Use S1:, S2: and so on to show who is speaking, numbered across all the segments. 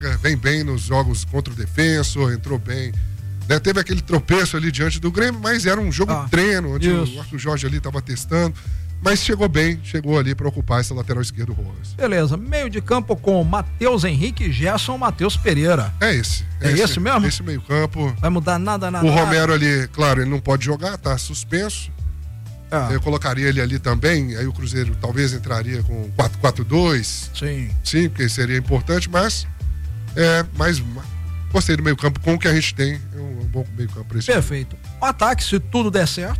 S1: vem bem nos jogos contra o Defensor, entrou bem. Né? Teve aquele tropeço ali diante do Grêmio, mas era um jogo treino, onde o Arthur Jorge ali estava testando. Mas chegou ali para ocupar essa lateral esquerda do Rojas.
S2: Beleza, meio de campo com Matheus Henrique, Gerson, Matheus Pereira.
S1: É esse.
S2: É esse mesmo?
S1: Esse meio campo.
S2: Vai mudar nada.
S1: O Romero ali, claro, ele não pode jogar, tá suspenso. Eu colocaria ele ali também, aí o Cruzeiro talvez entraria com 4-4-2. Sim, porque seria importante, mas gostei do meio campo com o que a gente tem. É um bom meio campo para esse
S2: Perfeito. O ataque, se tudo der certo,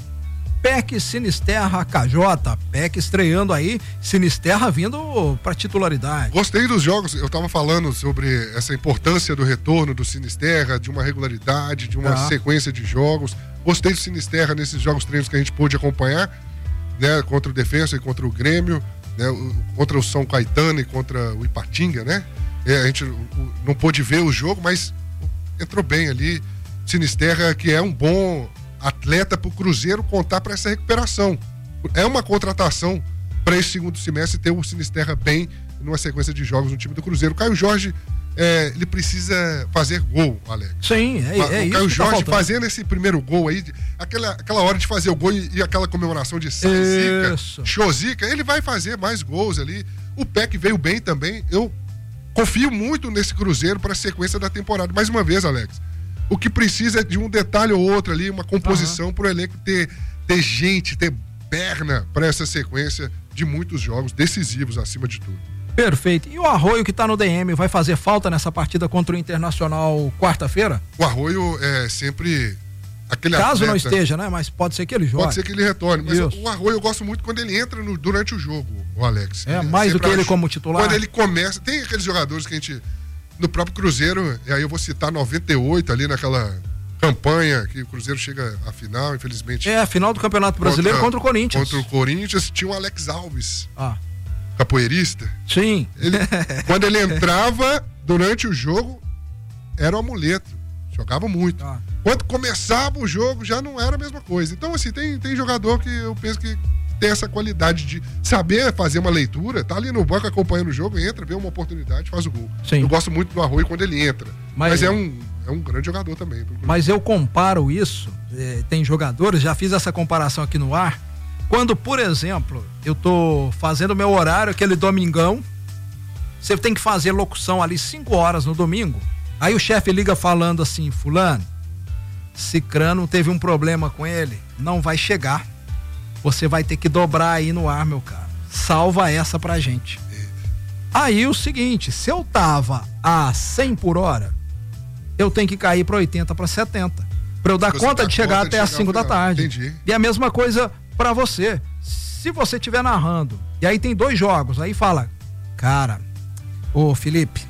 S2: Peck, Sinisterra, KJ, Peck estreando aí, Sinisterra vindo pra titularidade.
S1: Gostei dos jogos, eu tava falando sobre essa importância do retorno do Sinisterra, de uma regularidade, de uma sequência de jogos. Gostei do Sinisterra nesses jogos treinos que a gente pôde acompanhar, né, contra o Defensa e contra o Grêmio, né, contra o São Caetano e contra o Ipatinga, né? A gente não pôde ver o jogo, mas entrou bem ali. Sinisterra, que é um bom atleta para o Cruzeiro contar para essa recuperação. É uma contratação para esse segundo semestre ter o Sinisterra bem numa sequência de jogos no time do Cruzeiro. O Caio Jorge, ele precisa fazer gol, Alex.
S2: Sim,
S1: o Caio Jorge fazendo esse primeiro gol aí, aquela hora de fazer o gol e aquela comemoração de zica, chozica, ele vai fazer mais gols ali. O Peck veio bem também. Eu confio muito nesse Cruzeiro para a sequência da temporada. Mais uma vez, Alex, o que precisa é de um detalhe ou outro ali, uma composição para o elenco ter gente, ter perna para essa sequência de muitos jogos decisivos acima de tudo.
S2: Perfeito. E o Arroio, que tá no DM, vai fazer falta nessa partida contra o Internacional quarta-feira?
S1: O Arroio é sempre aquele
S2: Caso
S1: atleta,
S2: não esteja, né? Mas pode ser que ele jogue.
S1: Pode ser que ele retorne. Mas o Arroio eu gosto muito quando ele entra durante o jogo, o Alex.
S2: Mais do que ele como titular?
S1: Quando ele começa, tem aqueles jogadores que a gente... No próprio Cruzeiro, e aí eu vou citar 98 ali naquela campanha que o Cruzeiro chega à final, infelizmente.
S2: A final do Campeonato Brasileiro contra o Corinthians.
S1: Contra o Corinthians, tinha o Alex Alves, capoeirista.
S2: Sim.
S1: Quando ele entrava durante o jogo, era um amuleto, jogava muito. Quando começava o jogo, já não era a mesma coisa. Então, assim, tem jogador que eu penso que tem essa qualidade de saber fazer uma leitura, tá ali no banco acompanhando o jogo, entra, vê uma oportunidade, faz o gol.
S2: Sim.
S1: Eu gosto muito do Arroio quando ele entra, mas é um grande jogador também.
S2: Mas eu comparo isso, tem jogadores, já fiz essa comparação aqui no ar, quando, por exemplo, eu tô fazendo meu horário, aquele domingão, você tem que fazer locução ali 5 horas no domingo, aí o chefe liga falando assim, fulano, Cicrano teve um problema com ele, não vai chegar. Você vai ter que dobrar aí no ar, meu cara. Salva essa pra gente. Aí o seguinte, se eu tava a 100 por hora, eu tenho que cair pra 80, pra 70. Pra eu dar conta de chegar até as 5 da tarde.
S1: Entendi.
S2: E a mesma coisa pra você. Se você estiver narrando, e aí tem 2 jogos, aí fala, cara, ô Felipe,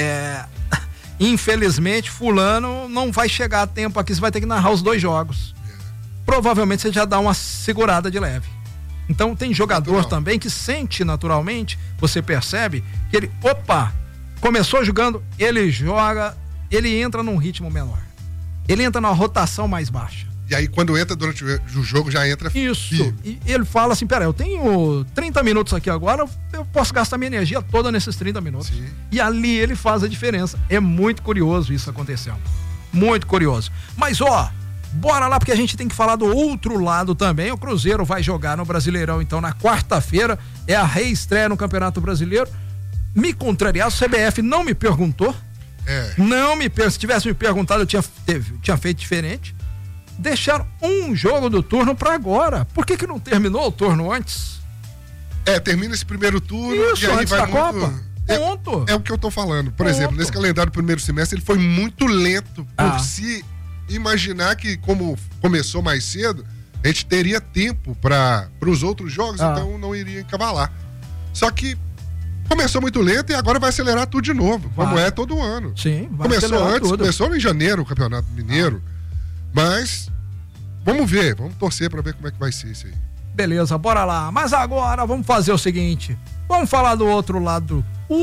S2: infelizmente fulano não vai chegar a tempo aqui, você vai ter que narrar os 2 jogos. Provavelmente você já dá uma segurada de leve. Então tem jogador também que sente naturalmente, você percebe que ele, começou jogando, ele joga, ele entra num ritmo menor. Ele entra numa rotação mais baixa.
S1: E aí quando entra durante o jogo já entra...
S2: Isso, e ele fala assim, eu tenho 30 minutos aqui agora, eu posso gastar minha energia toda nesses 30 minutos.
S1: Sim.
S2: E ali ele faz a diferença. É muito curioso isso acontecendo. Muito curioso. Mas bora lá, porque a gente tem que falar do outro lado também. O Cruzeiro vai jogar no Brasileirão, então, na quarta-feira. É a reestreia no Campeonato Brasileiro. Me contrariar, o CBF não me perguntou. Se tivesse me perguntado, eu tinha feito diferente. Deixaram um jogo do turno pra agora. Por que não terminou o turno antes?
S1: Termina esse primeiro turno.
S2: Isso,
S1: e aí
S2: antes
S1: vai
S2: da Copa. Ponto.
S1: É o que eu tô falando. Por exemplo, nesse calendário do primeiro semestre, ele foi muito lento por imaginar que, como começou mais cedo, a gente teria tempo para os outros jogos, então não iria encavalar. Só que começou muito lento e agora vai acelerar tudo de novo, como é todo ano.
S2: Sim, vai
S1: começou antes,
S2: tudo.
S1: Começou em janeiro o Campeonato Mineiro, mas vamos ver, vamos torcer para ver como é que vai ser isso aí.
S2: Beleza, bora lá. Mas agora vamos fazer o seguinte, vamos falar do outro lado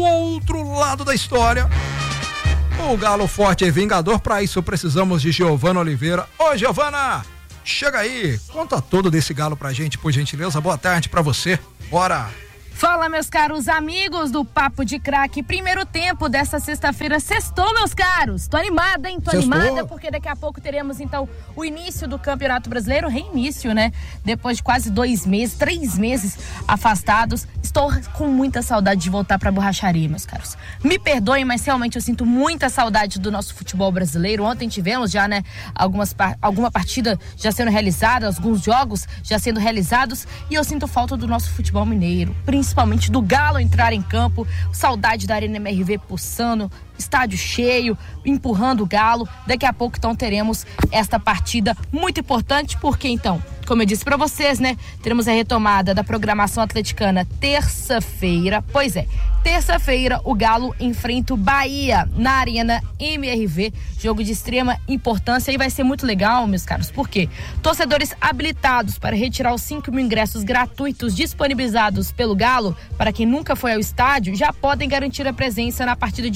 S2: da história. O Galo forte e vingador, para isso precisamos de Giovana Oliveira. Ô Giovana, chega aí, conta tudo desse Galo pra gente, por gentileza. Boa tarde pra você, bora.
S3: Fala, meus caros amigos do Papo de Craque. Primeiro tempo dessa sexta-feira. Sextou, meus caros. Tô animada, hein? Tô animada porque daqui a pouco teremos, então, o início do Campeonato Brasileiro. Reinício, né? Depois de quase 2 meses, 3 meses afastados. Estou com muita saudade de voltar pra borracharia, meus caros. Me perdoem, mas realmente eu sinto muita saudade do nosso futebol brasileiro. Ontem tivemos já, né, alguma partida já sendo realizada, alguns jogos já sendo realizados. E eu sinto falta do nosso futebol mineiro, principalmente do Galo entrar em campo, saudade da Arena MRV pulsando, estádio cheio, empurrando o Galo. Daqui a pouco, então, teremos esta partida muito importante, porque, então, como eu disse pra vocês, né, teremos a retomada da programação atleticana terça-feira. Pois é, terça-feira o Galo enfrenta o Bahia na Arena MRV, jogo de extrema importância, e vai ser muito legal, meus caros, porque torcedores habilitados para retirar os 5.000 ingressos gratuitos disponibilizados pelo Galo, para quem nunca foi ao estádio, já podem garantir a presença na partida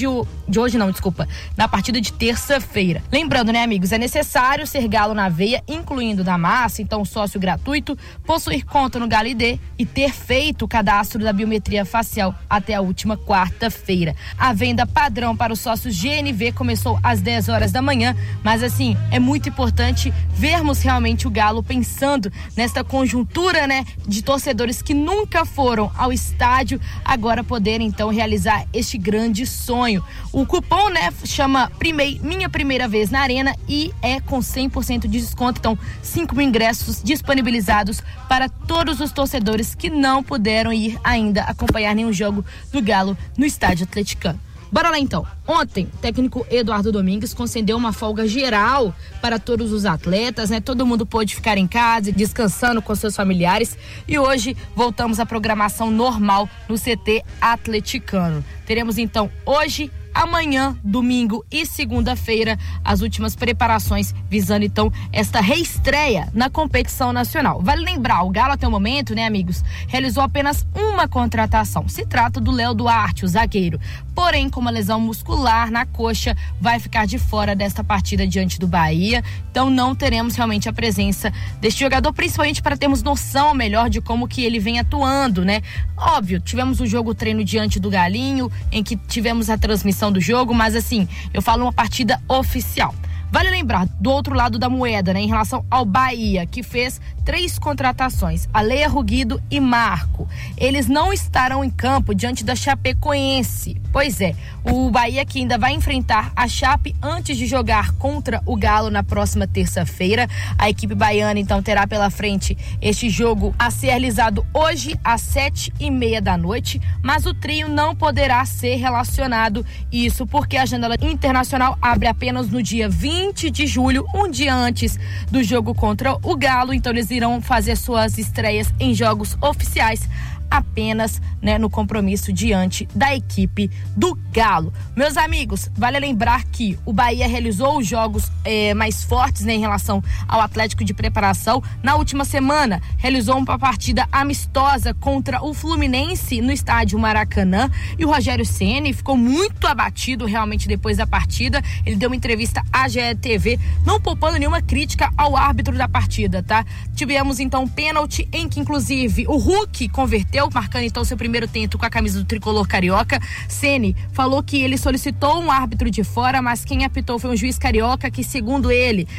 S3: na partida de terça-feira. Lembrando, né, amigos, é necessário ser Galo na veia, incluindo da massa, então sócio gratuito, possuir conta no Galo ID e ter feito o cadastro da biometria facial até a última quarta-feira. A venda padrão para os sócios GNV começou às 10 horas da manhã, mas assim, é muito importante vermos realmente o Galo pensando nesta conjuntura, né, de torcedores que nunca foram ao estádio, agora poderem então realizar este grande sonho. O cupom, né, chama Minha Primeira Vez na Arena e é com 100% de desconto, então 5.000 ingressos disponibilizados para todos os torcedores que não puderam ir ainda acompanhar nenhum jogo do Galo no estádio atleticano. Bora lá então. Ontem, o técnico Eduardo Domingues concedeu uma folga geral para todos os atletas, né? Todo mundo pôde ficar em casa, descansando com seus familiares, e hoje voltamos à programação normal no CT atleticano. Teremos então hoje, amanhã, domingo e segunda-feira as últimas preparações visando então esta reestreia na competição nacional. Vale lembrar, o Galo até o momento, né, amigos, realizou apenas uma contratação. Se trata do Léo Duarte, o zagueiro. Porém, com uma lesão muscular na coxa, vai ficar de fora desta partida diante do Bahia. Então não teremos realmente a presença deste jogador, principalmente para termos noção melhor de como que ele vem atuando, né? Óbvio, tivemos o jogo treino diante do Galinho, em que tivemos a transmissão do jogo, mas assim, eu falo uma partida oficial. Vale lembrar, do outro lado da moeda, né, em relação ao Bahia, que fez 3 contratações, Aleia, Ruguido e Marco. Eles não estarão em campo diante da Chapecoense. Pois é, o Bahia que ainda vai enfrentar a Chape antes de jogar contra o Galo na próxima terça-feira. A equipe baiana, então, terá pela frente este jogo a ser realizado hoje às 7h30 da noite, mas o trio não poderá ser relacionado, isso porque a janela internacional abre apenas no dia 20 de julho, um dia antes do jogo contra o Galo. Então eles irão fazer suas estreias em jogos oficiais apenas, né, no compromisso diante da equipe do Galo. Meus amigos, vale lembrar que o Bahia realizou os jogos mais fortes, né, em relação ao Atlético de preparação. Na última semana, realizou uma partida amistosa contra o Fluminense no estádio Maracanã, e o Rogério Ceni ficou muito abatido realmente depois da partida. Ele deu uma entrevista à GE.TV, não poupando nenhuma crítica ao árbitro da partida, tá? Tivemos então um pênalti em que inclusive o Hulk converteu, marcando então seu primeiro tento com a camisa do tricolor carioca. Ceni falou que ele solicitou um árbitro de fora, mas quem apitou foi um juiz carioca que, segundo ele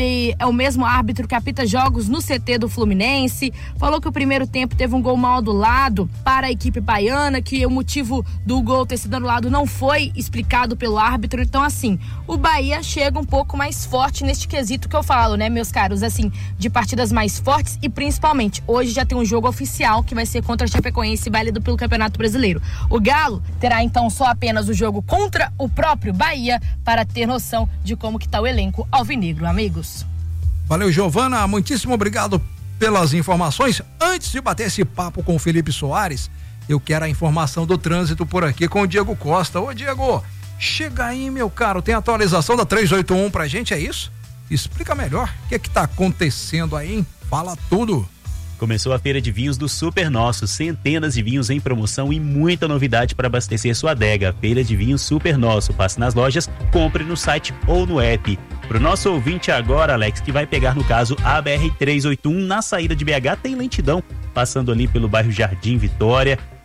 S3: é o mesmo árbitro que apita jogos no CT do Fluminense. Falou que o primeiro tempo teve um gol mal anulado para a equipe baiana, que o motivo do gol ter sido anulado não foi explicado pelo árbitro. Então, assim, o Bahia chega um pouco mais forte neste quesito que eu falo, né, meus caros, assim, de partidas mais fortes, e principalmente hoje já tem um jogo oficial que vai ser contra a Chapecoense, válido pelo Campeonato Brasileiro. O Galo terá então só apenas o jogo contra o próprio Bahia, para ter noção de como que tá o elenco alvinegro, amigos.
S2: Valeu, Giovana, muitíssimo obrigado pelas informações. Antes de bater esse papo com o Felipe Soares, eu quero a informação do trânsito por aqui com o Diego Costa. Ô, Diego, chega aí, meu caro, tem atualização da 381 pra gente, é isso? Explica melhor o que é que tá acontecendo aí, hein? Fala tudo.
S4: Começou a Feira de Vinhos do Super Nosso, centenas de vinhos em promoção e muita novidade para abastecer sua adega. Feira de Vinhos Super Nosso, passe nas lojas, compre no site ou no app. Pro nosso ouvinte agora, Alex, que vai pegar no caso a BR-381 na saída de BH, tem lentidão, passando ali pelo bairro Jardim Vitória.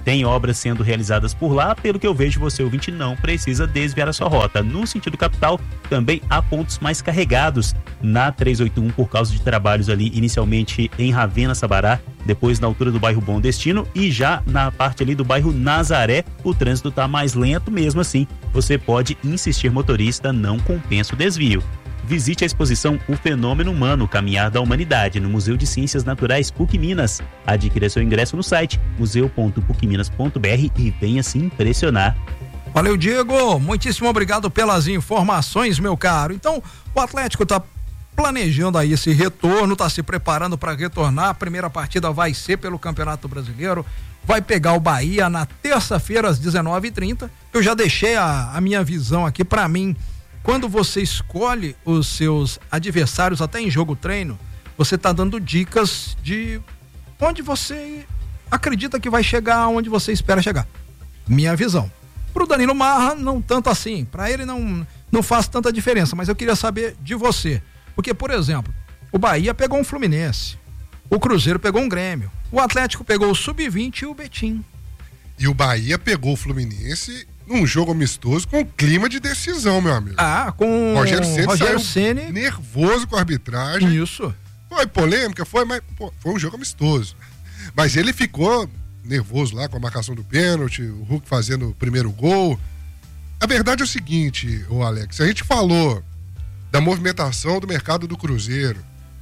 S4: Tem obras sendo realizadas por lá, pelo que eu vejo, você ouvinte não precisa desviar a sua rota. No sentido capital, também há pontos mais carregados na 381 por causa de trabalhos ali, inicialmente em Ravena, Sabará, depois na altura do bairro Bom Destino e já na parte ali do bairro Nazaré, o trânsito está mais lento. Mesmo assim, você pode insistir, motorista, não compensa o desvio. Visite a exposição O Fenômeno Humano, Caminhar da Humanidade, no Museu de Ciências Naturais PUC Minas. Adquira seu ingresso no site museu.pucminas.br e venha se impressionar.
S2: Valeu, Diego. Muitíssimo obrigado pelas informações, meu caro. Então, o Atlético está planejando aí esse retorno, está se preparando para retornar. A primeira partida vai ser pelo Campeonato Brasileiro. Vai pegar o Bahia na terça-feira às 19h30. Eu já deixei a minha visão aqui. Para mim, quando você escolhe os seus adversários até em jogo treino, você está dando dicas de onde você acredita que vai chegar, onde você espera chegar. Minha visão. Pro Danilo Marra, não tanto assim. Para ele não faz tanta diferença, mas eu queria saber de você. Porque, por exemplo, o Bahia pegou um Fluminense, o Cruzeiro pegou um Grêmio, o Atlético pegou o Sub-20 e o Betim.
S1: E o Bahia pegou o Fluminense num jogo amistoso com clima de decisão, meu amigo.
S2: Com
S1: Rogério Ceni nervoso com a arbitragem.
S2: Isso.
S1: Foi polêmica, mas foi um jogo amistoso. Mas ele ficou nervoso lá com a marcação do pênalti, o Hulk fazendo o primeiro gol. A verdade é o seguinte, ô Alex, a gente falou da movimentação do mercado do Cruzeiro,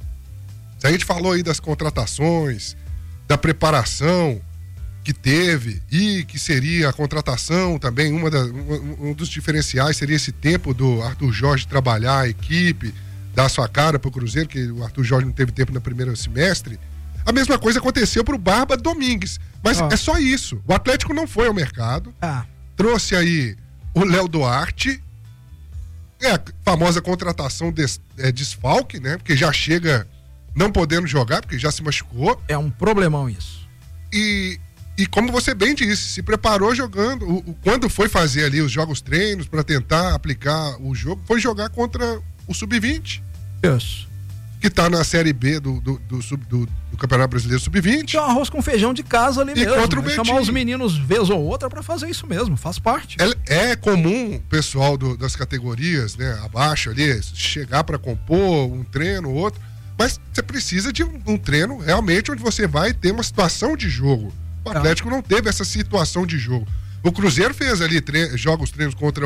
S1: a gente falou aí das contratações, da preparação que teve e que seria a contratação também, um dos diferenciais seria esse tempo do Arthur Jorge trabalhar a equipe, dar sua cara pro Cruzeiro, que o Arthur Jorge não teve tempo no primeiro semestre. A mesma coisa aconteceu pro Barba Domingues, mas é só isso. O Atlético não foi ao mercado, trouxe aí o Léo Duarte, a famosa contratação desfalque, né? Porque já chega não podendo jogar, porque já se machucou.
S2: É um problemão isso.
S1: E como você bem disse, se preparou jogando. Quando foi fazer ali os jogos treinos para tentar aplicar o jogo, foi jogar contra o Sub-20.
S2: Isso.
S1: Que tá na Série B do Campeonato Brasileiro Sub-20.
S2: Tem um arroz com feijão de casa ali mesmo.
S1: Contra o Betim.
S2: Chamar os meninos vez ou outra para fazer isso mesmo, faz parte.
S1: É comum o pessoal das categorias, né, abaixo ali, chegar para compor um treino, outro. Mas você precisa de um treino realmente onde você vai ter uma situação de jogo. O Atlético não teve essa situação de jogo. O Cruzeiro fez ali treinos contra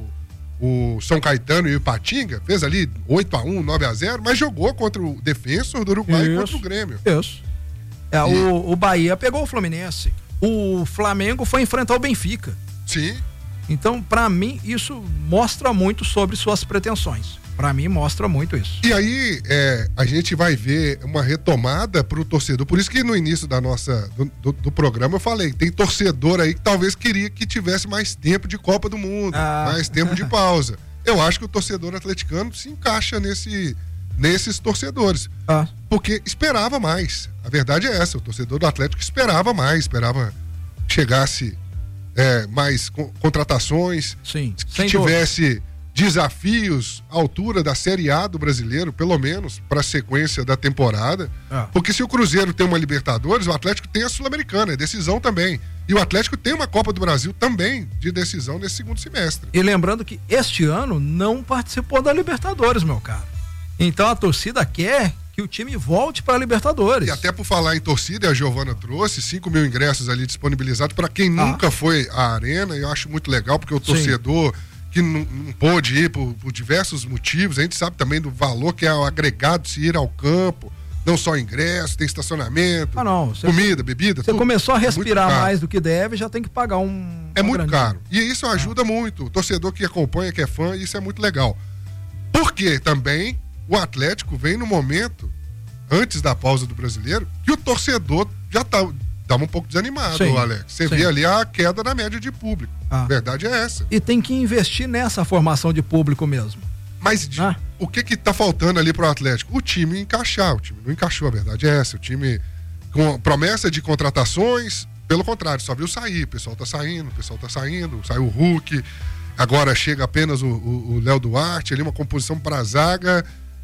S1: o São Caetano e o Ipatinga, fez ali 8-1, 9-0, mas jogou contra o Defensor do Uruguai e contra o Grêmio.
S2: Isso. O Bahia pegou o Fluminense. O Flamengo foi enfrentar o Benfica.
S1: Sim.
S2: Então, pra mim, isso mostra muito sobre suas pretensões. Pra mim, mostra muito isso.
S1: E aí, a gente vai ver uma retomada pro torcedor. Por isso que no início do programa eu falei, tem torcedor aí que talvez queria que tivesse mais tempo de Copa do Mundo, mais tempo de pausa. Eu acho que o torcedor atleticano se encaixa nesses torcedores. Porque esperava mais. A verdade é essa, o torcedor do Atlético esperava mais, esperava que chegasse mais contratações,
S2: sim,
S1: que tivesse desafios à altura da Série A do brasileiro, pelo menos para a sequência da temporada, porque se o Cruzeiro tem uma Libertadores, o Atlético tem a Sul-Americana, é decisão também, e o Atlético tem uma Copa do Brasil também de decisão nesse segundo semestre.
S2: E lembrando que este ano não participou da Libertadores, meu caro, então a torcida quer que o time volte para a Libertadores.
S1: E até por falar em torcida, a Giovana trouxe 5 mil ingressos ali disponibilizados para quem nunca foi à arena, e eu acho muito legal, porque o torcedor que não pôde ir por diversos motivos, a gente sabe também do valor que é o agregado de se ir ao campo, não só ingresso, tem estacionamento, comida, bebida,
S2: você começou a respirar mais do que deve, já tem que pagar
S1: é muito caro, e isso ajuda muito, o torcedor que acompanha, que é fã, isso é muito legal, porque também o Atlético vem no momento, antes da pausa do Brasileiro, que o torcedor já estava um pouco desanimado, Alex. Você vê ali a queda na média de público. A verdade é essa.
S2: E tem que investir nessa formação de público mesmo.
S1: Mas o que tá faltando ali pro Atlético? O time encaixar. O time não encaixou, a verdade é essa. O time com promessa de contratações, pelo contrário, só viu sair. O pessoal tá saindo. Saiu o Hulk. Agora chega apenas o Léo Duarte, ali uma composição pra zaga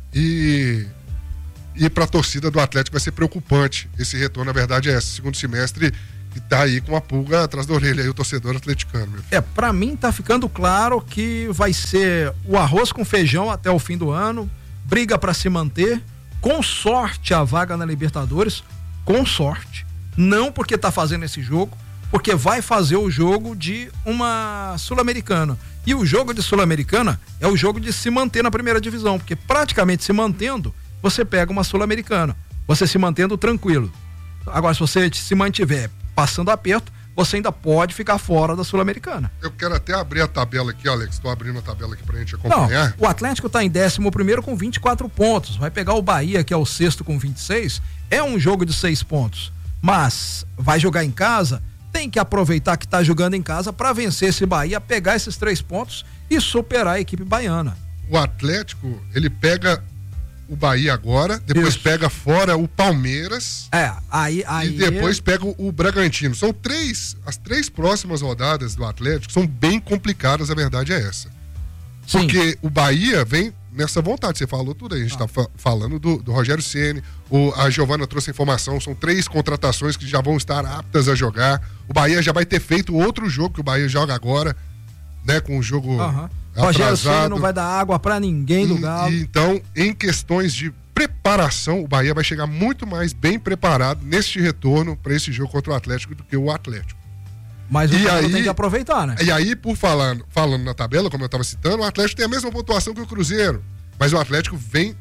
S1: e para a torcida do Atlético vai ser preocupante esse retorno, a verdade é essa. Segundo semestre que tá aí com a pulga atrás da orelha aí, o torcedor atleticano.
S2: Pra mim tá ficando claro que vai ser o arroz com feijão até o fim do ano, briga pra se manter, com sorte a vaga na Libertadores, com sorte, não porque tá fazendo esse jogo, porque vai fazer o jogo de uma Sul-Americana. E o jogo de Sul-Americana é o jogo de se manter na primeira divisão, porque praticamente se mantendo, você pega uma Sul-Americana, você se mantendo tranquilo. Agora, se você se mantiver passando aperto, você ainda pode ficar fora da Sul-Americana.
S1: Eu quero até abrir a tabela aqui, Alex, estou abrindo a tabela aqui pra gente acompanhar.
S2: Não, o Atlético tá em 11º com 24 pontos, vai pegar o Bahia, que é o 6º com 26, é um jogo de 6 pontos, mas vai jogar em casa, tem que aproveitar que tá jogando em casa para vencer esse Bahia, pegar esses 3 pontos e superar a equipe baiana.
S1: O Atlético, ele pega o Bahia agora, depois pega fora o Palmeiras.
S2: Aí
S1: e depois pega o Bragantino. São as 3 próximas rodadas do Atlético são bem complicadas, a verdade é essa. Sim. Porque o Bahia vem nessa vontade, você falou tudo aí, a gente tá falando do Rogério Ceni, a Giovana trouxe a informação, são 3 contratações que já vão estar aptas a jogar, o Bahia já vai ter feito outro jogo que o Bahia joga agora, né, com o jogo atrasado.
S2: Rogério Ceni não vai dar água pra ninguém do Galo.
S1: Então, em questões de preparação, o Bahia vai chegar muito mais bem preparado neste retorno para esse jogo contra o Atlético do que o Atlético.
S2: Mas o Galo tem que aproveitar, né?
S1: E aí, falando na tabela, como eu estava citando, o Atlético tem a mesma pontuação que o Cruzeiro, mas o Atlético vem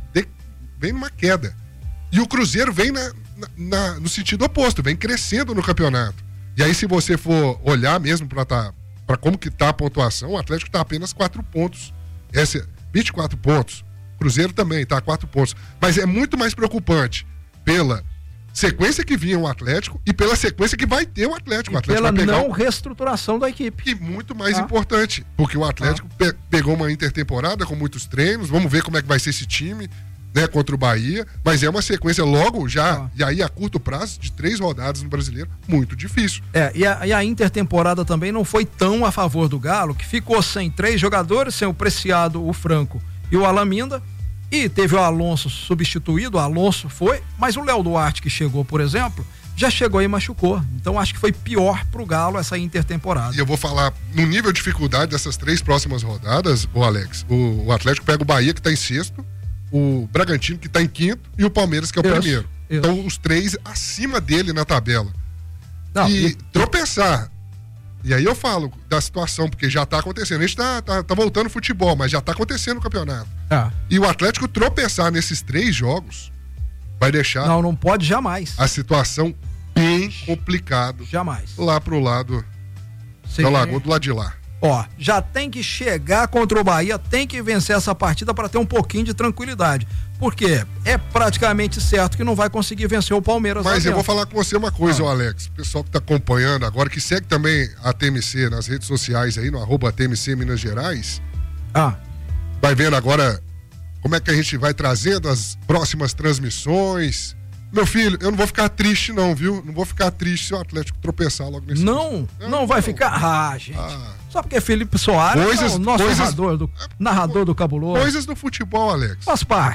S1: numa queda. E o Cruzeiro vem no sentido oposto, vem crescendo no campeonato. E aí, se você for olhar mesmo para como que tá a pontuação, o Atlético tá apenas 4 pontos. 24 pontos. O Cruzeiro também tá 4 pontos. Mas é muito mais preocupante pela sequência que vinha o Atlético e pela sequência que vai ter o Atlético. O Atlético
S2: pela
S1: vai pegar
S2: não reestruturação da equipe.
S1: E muito mais importante, porque o Atlético pegou uma intertemporada com muitos treinos, vamos ver como é que vai ser esse time, né, contra o Bahia, mas é uma sequência logo já, e aí a curto prazo, de 3 rodadas no Brasileiro, muito difícil.
S2: E a intertemporada também não foi tão a favor do Galo, que ficou sem 3 jogadores, sem o Preciado, o Franco e o Alaminda, e teve o Alonso substituído, o Alonso foi, mas o Léo Duarte que chegou, por exemplo, já chegou e machucou. Então acho que foi pior pro Galo essa intertemporada.
S1: E eu vou falar, no nível de dificuldade dessas 3 próximas rodadas, o Alex, o Atlético pega o Bahia, que tá em 6º, o Bragantino, que tá em 5º, e o Palmeiras, que é o primeiro. Então os 3 acima dele na tabela. Não, e tropeçar. E aí eu falo da situação, porque já tá acontecendo. A gente tá voltando ao futebol, mas já tá acontecendo o campeonato. E o Atlético tropeçar nesses 3 jogos vai deixar...
S2: Não pode jamais.
S1: A situação bem complicada.
S2: Jamais.
S1: Lá pro lado da Lagoa, do lado de lá.
S2: Já tem que chegar contra o Bahia, tem que vencer essa partida para ter um pouquinho de tranquilidade. Porque é praticamente certo que não vai conseguir vencer o Palmeiras.
S1: Mas eu vou falar com você uma coisa, Alex. O pessoal que tá acompanhando agora, que segue também a TMC nas redes sociais aí, no @TMC Minas Gerais. Vai vendo agora como é que a gente vai trazendo as próximas transmissões. Meu filho, eu não vou ficar triste não, viu? Não vou ficar triste se o Atlético tropeçar logo nesse
S2: Não vai ficar? Gente. Só porque Felipe Soares é o nosso narrador do Cabuloso.
S1: Coisas do futebol, Alex.
S2: Faz parte.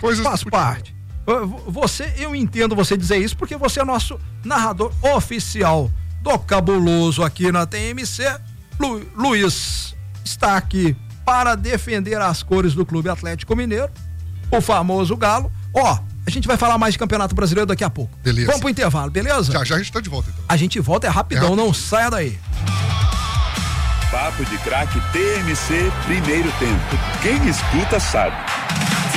S2: Eu entendo você dizer isso porque você é nosso narrador oficial do Cabuloso aqui na TMC. Luiz está aqui para defender as cores do Clube Atlético Mineiro, o famoso Galo. A gente vai falar mais de Campeonato Brasileiro daqui a pouco.
S1: Beleza.
S2: Vamos pro intervalo, beleza?
S1: Já a gente tá de volta, então.
S2: A gente volta, é rapidão, não saia daí.
S5: Papo de Craque TMC, primeiro tempo. Quem escuta sabe.